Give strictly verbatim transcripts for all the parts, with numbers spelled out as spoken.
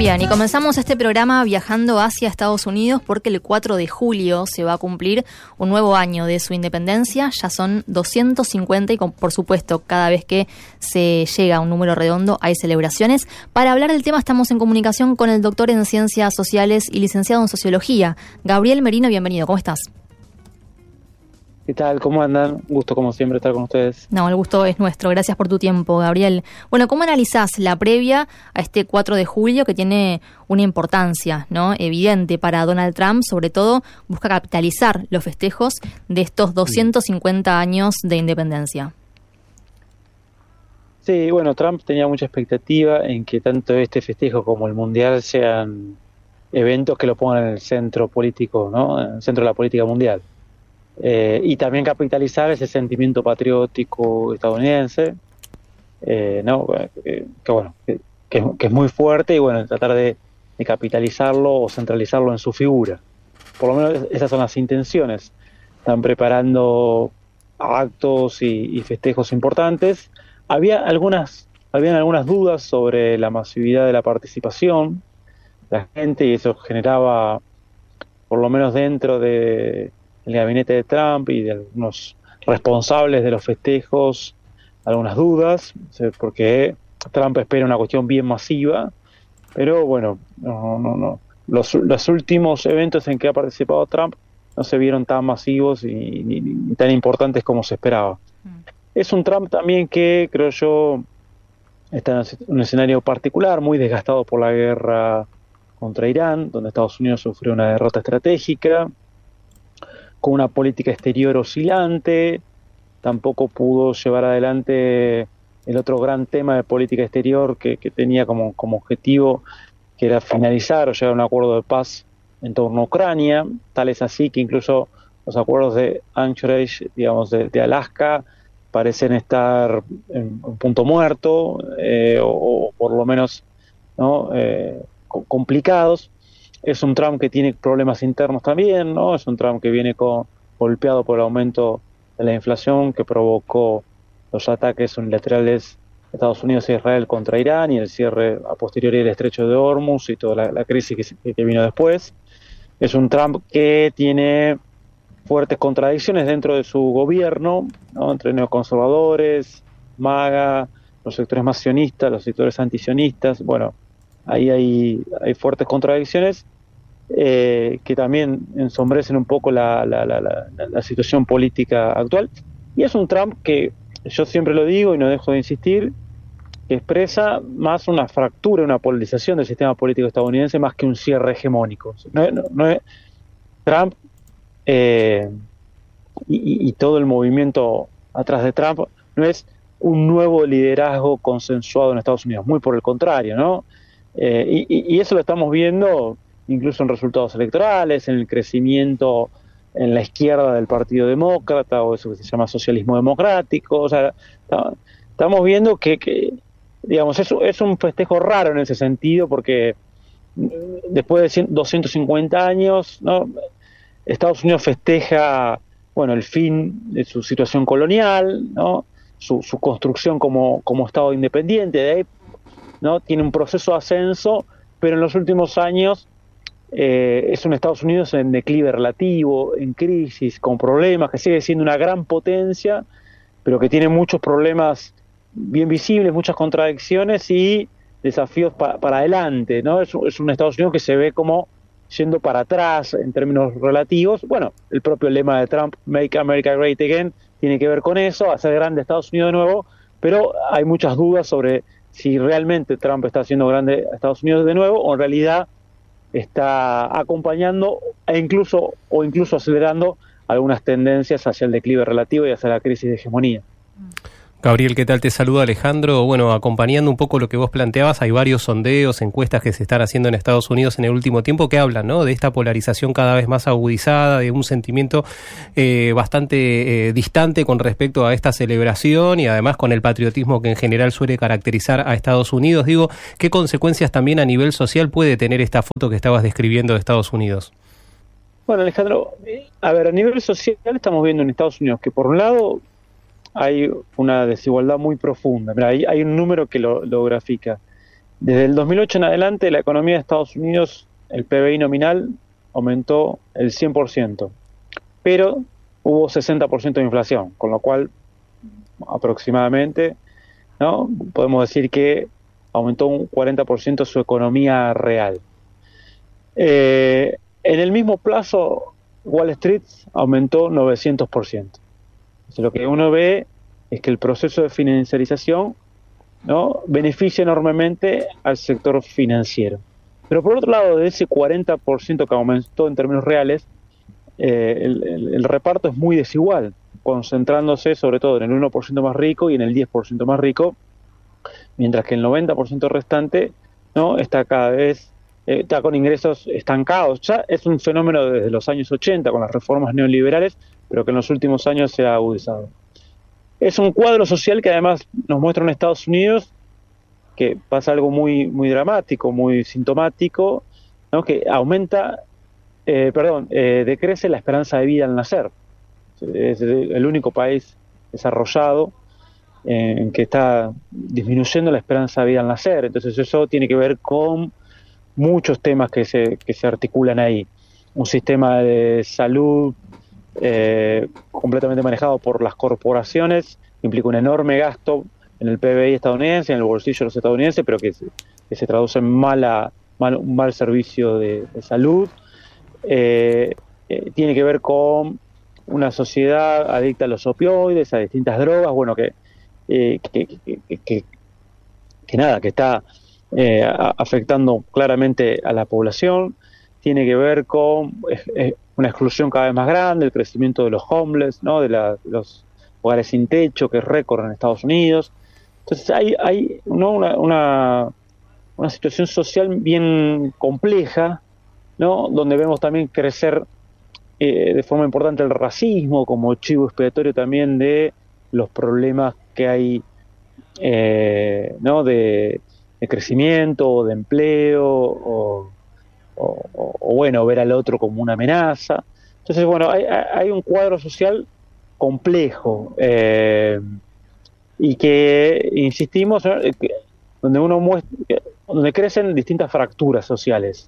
Bien, y comenzamos este programa viajando hacia Estados Unidos porque el cuatro de julio se va a cumplir un nuevo año de su independencia. Ya son doscientos cincuenta y, por supuesto, cada vez que se llega a un número redondo hay celebraciones. Para hablar del tema estamos en comunicación con el doctor en Ciencias Sociales y licenciado en Sociología, Gabriel Merino. Bienvenido, ¿cómo estás? ¿Qué tal? ¿Cómo andan? Un gusto, como siempre, estar con ustedes. No, el gusto es nuestro. Gracias por tu tiempo, Gabriel. Bueno, ¿cómo analizás la previa a este cuatro de julio que tiene una importancia, ¿no?, evidente para Donald Trump? Sobre todo, busca capitalizar los festejos de estos doscientos cincuenta años de independencia. Sí, bueno, Trump tenía mucha expectativa en que tanto este festejo como el Mundial sean eventos que lo pongan en el centro político, ¿no?, en el centro de la política mundial. Eh, y también capitalizar ese sentimiento patriótico estadounidense, eh, ¿no? que, que bueno que, que, que es muy fuerte, y bueno, tratar de, de capitalizarlo o centralizarlo en su figura. Por lo menos esas son las intenciones. Están preparando actos y, y festejos importantes. Había algunas habían algunas dudas sobre la masividad de la participación de la gente, y eso generaba, por lo menos dentro de el gabinete de Trump y de algunos responsables de los festejos, algunas dudas, porque Trump espera una cuestión bien masiva, pero bueno, no, no, no. Los, los últimos eventos en que ha participado Trump no se vieron tan masivos y ni, ni tan importantes como se esperaba. Mm. Es un Trump también que, creo yo, está en un escenario particular, muy desgastado por la guerra contra Irán, donde Estados Unidos sufrió una derrota estratégica, con una política exterior oscilante. Tampoco pudo llevar adelante el otro gran tema de política exterior que, que tenía como, como objetivo, que era finalizar o llegar a un acuerdo de paz en torno a Ucrania. Tal es así que incluso los acuerdos de Anchorage, digamos, de, de Alaska, parecen estar en un punto muerto, eh, o, o por lo menos, ¿no?, eh, complicados. Es un Trump que tiene problemas internos también, ¿no? Es un Trump que viene con, golpeado por el aumento de la inflación que provocó los ataques unilaterales de Estados Unidos e Israel contra Irán y el cierre a posteriori del estrecho de Hormuz y toda la, la crisis que, que vino después. Es un Trump que tiene fuertes contradicciones dentro de su gobierno, ¿no?, entre neoconservadores, MAGA, los sectores más sionistas, los sectores antisionistas. Bueno, ahí hay, hay fuertes contradicciones eh, que también ensombrecen un poco la, la, la, la, la situación política actual. Y es un Trump que, yo siempre lo digo y no dejo de insistir, que expresa más una fractura, una polarización del sistema político estadounidense más que un cierre hegemónico. No, no, no es, Trump eh, y, y todo el movimiento atrás de Trump no es un nuevo liderazgo consensuado en Estados Unidos, muy por el contrario, ¿no? Eh, y, y eso lo estamos viendo incluso en resultados electorales, en el crecimiento en la izquierda del Partido Demócrata, o eso que se llama socialismo democrático. O sea, estamos viendo que, que digamos, es, es un festejo raro en ese sentido, porque después de doscientos cincuenta años, ¿no?, Estados Unidos festeja, bueno, el fin de su situación colonial, ¿no?, su, su construcción como, como Estado independiente. De ahí, ¿no?, tiene un proceso de ascenso, pero en los últimos años eh, es un Estados Unidos en declive relativo, en crisis, con problemas, que sigue siendo una gran potencia, pero que tiene muchos problemas bien visibles, muchas contradicciones y desafíos pa, para adelante, ¿no? Es, es un Estados Unidos que se ve como yendo para atrás en términos relativos. Bueno, el propio lema de Trump, Make America Great Again, tiene que ver con eso, hacer grande Estados Unidos de nuevo, pero hay muchas dudas sobre si realmente Trump está haciendo grande a Estados Unidos de nuevo, o en realidad está acompañando e incluso o incluso acelerando algunas tendencias hacia el declive relativo y hacia la crisis de hegemonía. Gabriel, ¿qué tal? Te saluda Alejandro. Bueno, acompañando un poco lo que vos planteabas, hay varios sondeos, encuestas que se están haciendo en Estados Unidos en el último tiempo que hablan, ¿no?, de esta polarización cada vez más agudizada, de un sentimiento eh, bastante eh, distante con respecto a esta celebración y además con el patriotismo que en general suele caracterizar a Estados Unidos. Digo, ¿qué consecuencias también a nivel social puede tener esta foto que estabas describiendo de Estados Unidos? Bueno, Alejandro, a ver, a nivel social estamos viendo en Estados Unidos que, por un lado, hay una desigualdad muy profunda. Mira, hay, hay un número que lo, lo grafica. Desde el dos mil ocho en adelante, la economía de Estados Unidos, el P B I nominal, aumentó el cien por ciento, pero hubo sesenta por ciento de inflación, con lo cual aproximadamente, ¿no?, podemos decir que aumentó un cuarenta por ciento su economía real. Eh, en el mismo plazo, Wall Street aumentó novecientos por ciento. Entonces, lo que uno ve es que el proceso de financiarización, ¿no?, beneficia enormemente al sector financiero. Pero por otro lado, de ese cuarenta por ciento que aumentó en términos reales, eh, el, el, el reparto es muy desigual, concentrándose sobre todo en el uno por ciento más rico y en el diez por ciento más rico, mientras que el noventa por ciento restante, ¿no?, está cada vez eh, está con ingresos estancados. Ya es un fenómeno desde los años ochenta con las reformas neoliberales, pero que en los últimos años se ha agudizado. Es un cuadro social que además nos muestra en Estados Unidos que pasa algo muy muy dramático, muy sintomático, ¿no?, que aumenta, eh, perdón, eh, decrece la esperanza de vida al nacer. Es el único país desarrollado eh, en que está disminuyendo la esperanza de vida al nacer. Entonces eso tiene que ver con muchos temas que se, que se articulan ahí. Un sistema de salud eh, completamente manejado por las corporaciones, implica un enorme gasto en el P B I estadounidense, en el bolsillo de los estadounidenses, pero que se, que se traduce en mala, mal, un mal servicio de, de salud. Eh, eh, tiene que ver con una sociedad adicta a los opioides, a distintas drogas, bueno, que, eh, que, que, que, que, que nada, que está eh, afectando claramente a la población. Tiene que ver con eh, una exclusión cada vez más grande, el crecimiento de los homeless, ¿no?, de, la, de los hogares sin techo, que es récord en Estados Unidos. Entonces hay, hay ¿no?, una, una, una situación social bien compleja, ¿no?, donde vemos también crecer eh, de forma importante el racismo como chivo expiatorio también de los problemas que hay, eh, ¿no?, de, de crecimiento, de empleo, o, o, o bueno, ver al otro como una amenaza. Entonces, bueno, hay, hay un cuadro social complejo, eh, y que, insistimos, ¿no?, que, donde uno muestra, donde crecen distintas fracturas sociales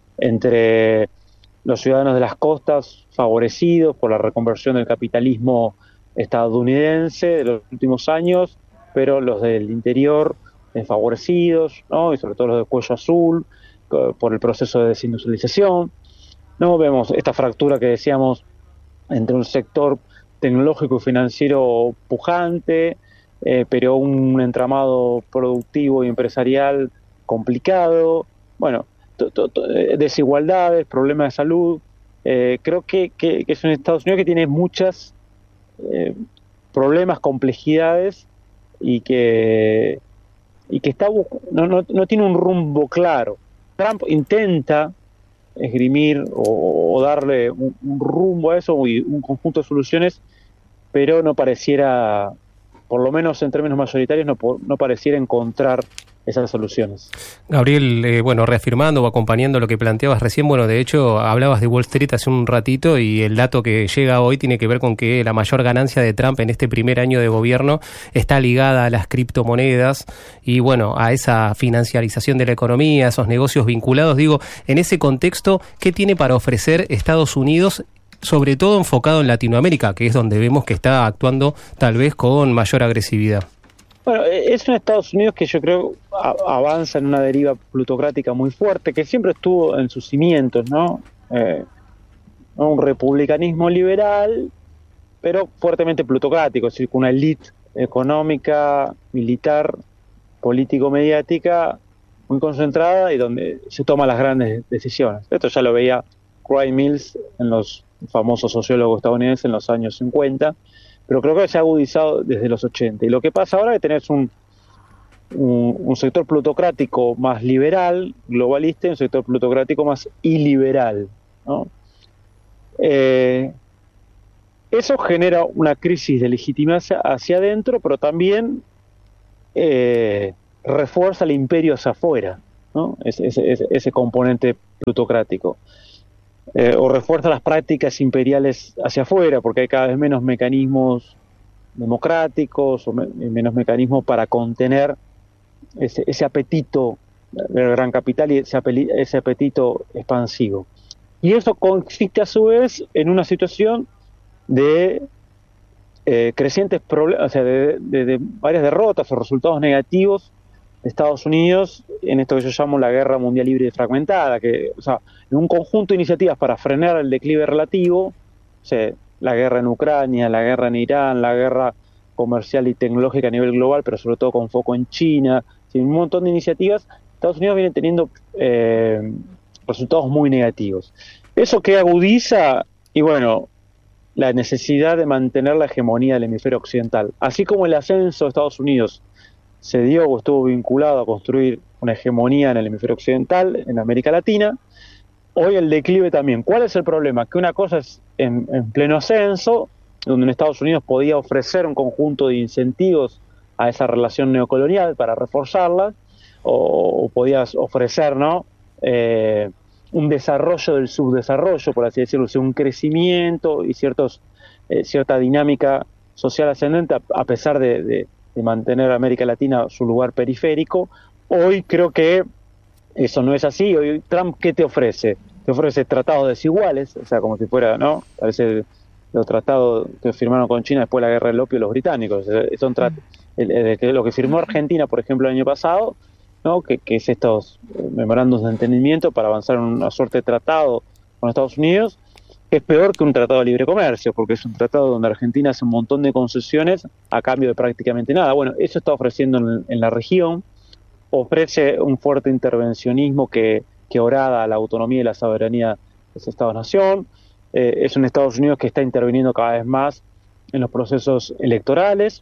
entre los ciudadanos de las costas favorecidos por la reconversión del capitalismo estadounidense de los últimos años, pero los del interior desfavorecidos, ¿no?, y sobre todo los de cuello azul por el proceso de desindustrialización, ¿no? Vemos esta fractura que decíamos entre un sector tecnológico y financiero pujante, eh, pero un entramado productivo y empresarial complicado, bueno, to, to, to, desigualdades, problemas de salud. Eh, creo que, que, que es un Estados Unidos que tiene muchas eh, problemas, complejidades, y que y que está no, no, no tiene un rumbo claro. Trump intenta esgrimir o, o darle un, un rumbo a eso y un conjunto de soluciones, pero no pareciera, por lo menos en términos mayoritarios, no, no pareciera encontrar esas soluciones. Gabriel, eh, bueno, reafirmando o acompañando lo que planteabas recién, bueno, de hecho, hablabas de Wall Street hace un ratito y el dato que llega hoy tiene que ver con que la mayor ganancia de Trump en este primer año de gobierno está ligada a las criptomonedas y, bueno, a esa financiarización de la economía, a esos negocios vinculados. Digo, en ese contexto, ¿qué tiene para ofrecer Estados Unidos, sobre todo enfocado en Latinoamérica, que es donde vemos que está actuando tal vez con mayor agresividad? Bueno, es un Estados Unidos que yo creo avanza en una deriva plutocrática muy fuerte, que siempre estuvo en sus cimientos, ¿no? Eh, un republicanismo liberal, pero fuertemente plutocrático, es decir, con una élite económica, militar, político-mediática muy concentrada y donde se toman las grandes decisiones. Esto ya lo veía Craig Mills en los famosos sociólogos estadounidenses en los años cincuenta, pero creo que se ha agudizado desde los ochenta. Y lo que pasa ahora es que tenés un, un, un sector plutocrático más liberal, globalista, y un sector plutocrático más iliberal, ¿no? Eh, eso genera una crisis de legitimación hacia adentro, pero también eh, refuerza el imperio hacia afuera, ¿no? Ese, ese, ese componente plutocrático. Eh, o refuerza las prácticas imperiales hacia afuera, porque hay cada vez menos mecanismos democráticos o me, menos mecanismos para contener ese, ese apetito del gran capital y ese, apeli- ese apetito expansivo. Y eso consiste a su vez en una situación de eh, crecientes problemas, o sea, de, de, de varias derrotas o resultados negativos de Estados Unidos en esto que yo llamo la guerra mundial híbrida y fragmentada, que, o sea, en un conjunto de iniciativas para frenar el declive relativo, o sea, la guerra en Ucrania, la guerra en Irán, la guerra comercial y tecnológica a nivel global, pero sobre todo con foco en China, ¿sí? Un montón de iniciativas. Estados Unidos viene teniendo eh, resultados muy negativos. ¿Eso qué agudiza? Y bueno, la necesidad de mantener la hegemonía del hemisferio occidental. Así como el ascenso de Estados Unidos se dio o estuvo vinculado a construir una hegemonía en el hemisferio occidental, en América Latina, hoy el declive también. ¿Cuál es el problema? Que una cosa es en, en pleno ascenso, donde en Estados Unidos podía ofrecer un conjunto de incentivos a esa relación neocolonial para reforzarla, o, o podías ofrecer, ¿no?, eh, un desarrollo del subdesarrollo, por así decirlo, o sea, un crecimiento y ciertos eh, cierta dinámica social ascendente a, a pesar de, de, de mantener a América Latina su lugar periférico. Hoy creo que eso no es así. Hoy Trump, ¿qué te ofrece? Te ofrece tratados desiguales, o sea, como si fuera, ¿no?, parece los tratados que firmaron con China después de la guerra del opio los británicos. Son trat- el, el, el, lo que firmó Argentina, por ejemplo, el año pasado, ¿no?, que, que es estos memorandos de entendimiento para avanzar en una suerte de tratado con Estados Unidos, que es peor que un tratado de libre comercio, porque es un tratado donde Argentina hace un montón de concesiones a cambio de prácticamente nada. Bueno, eso está ofreciendo en, en la región, ofrece un fuerte intervencionismo que, que orada la autonomía y la soberanía de los Estados-nación. Eh, es un Estados Unidos que está interviniendo cada vez más en los procesos electorales,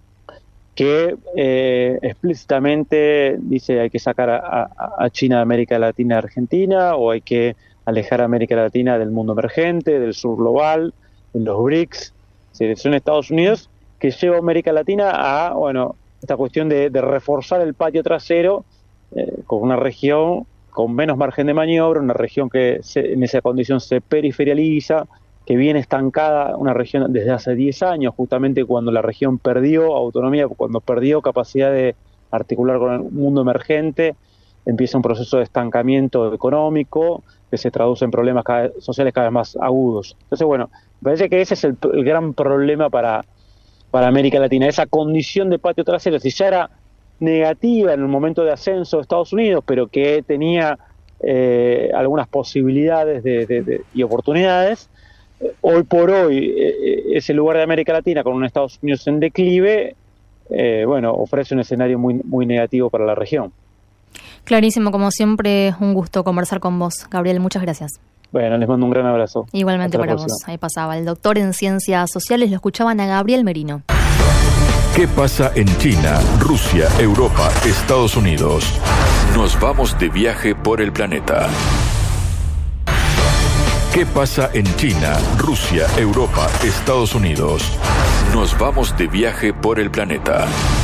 que eh, explícitamente dice hay que sacar a, a, a China de América Latina y Argentina, o hay que alejar a América Latina del mundo emergente, del sur global, de los BRICS. Sí, son Estados Unidos que lleva a América Latina a, bueno, esta cuestión de, de reforzar el patio trasero eh, con una región con menos margen de maniobra, una región que se, en esa condición se periferializa, que viene estancada, una región desde hace diez años, justamente cuando la región perdió autonomía, cuando perdió capacidad de articular con el mundo emergente, empieza un proceso de estancamiento económico que se traduce en problemas cada vez, sociales cada vez más agudos. Entonces, bueno, me parece que ese es el, el gran problema para, para América Latina, esa condición de patio trasero. Si ya era negativa en el momento de ascenso de Estados Unidos, pero que tenía eh, algunas posibilidades de, de, de, y oportunidades, eh, hoy por hoy eh, ese lugar de América Latina con un Estados Unidos en declive, eh, bueno, ofrece un escenario muy, muy negativo para la región. Clarísimo, como siempre, un gusto conversar con vos, Gabriel, muchas gracias. Bueno, les mando un gran abrazo. Igualmente para vos. Ahí pasaba el doctor en Ciencias Sociales, lo escuchaban a Gabriel Merino. ¿Qué pasa en China, Rusia, Europa, Estados Unidos? Nos vamos de viaje por el planeta. ¿Qué pasa en China, Rusia, Europa, Estados Unidos? Nos vamos de viaje por el planeta.